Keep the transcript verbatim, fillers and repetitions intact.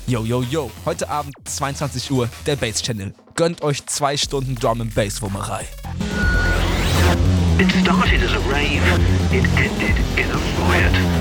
Yo, yo, yo. Heute Abend zweiundzwanzig Uhr, der Bass Channel. Gönnt euch zwei Stunden Drum and Bass Wummerei. It started as a rave, it ended in a riot.